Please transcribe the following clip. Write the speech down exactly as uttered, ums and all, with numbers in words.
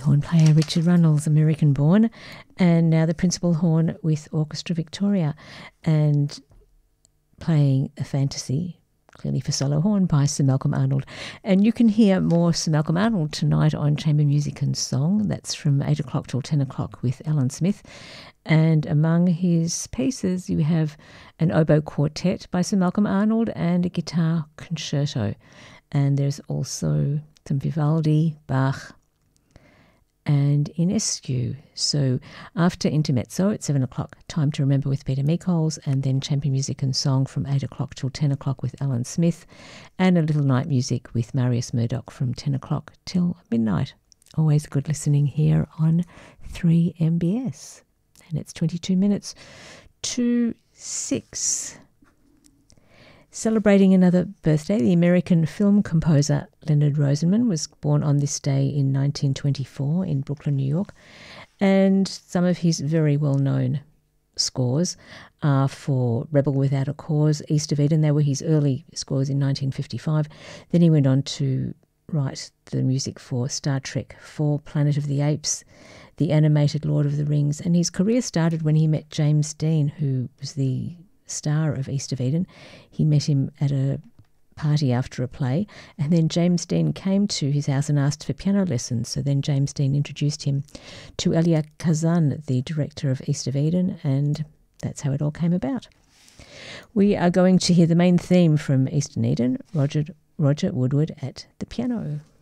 horn player Richard Runnels, American-born, and now the principal horn with Orchestra Victoria, and playing a fantasy, clearly for solo horn, by Sir Malcolm Arnold. And you can hear more Sir Malcolm Arnold tonight on Chamber Music and Song. That's from eight o'clock till ten o'clock with Alan Smith. And among his pieces, you have an oboe quartet by Sir Malcolm Arnold and a guitar concerto. And there's also some Vivaldi, Bach, and Ionescu. So after Intermezzo at seven o'clock, Time to Remember with Peter Meekholes, and then Champion Music and Song from eight o'clock till ten o'clock with Alan Smith, and a little night music with Marius Murdoch from ten o'clock till midnight. Always good listening here on three M B S. And it's twenty-two minutes to six. Celebrating another birthday, the American film composer Leonard Rosenman was born on this day in nineteen twenty-four in Brooklyn, New York, and some of his very well-known scores are for Rebel Without a Cause, East of Eden. They were his early scores in nineteen fifty-five. Then he went on to write the music for Star Trek, for Planet of the Apes, the animated Lord of the Rings, and his career started when he met James Dean, who was the star of East of Eden. He met him at a party after a play, and then James Dean came to his house and asked for piano lessons. So then James Dean introduced him to Elia Kazan, the director of East of Eden, and that's how it all came about. We are going to hear the main theme from Eastern Eden, Roger, Roger Woodward at the piano.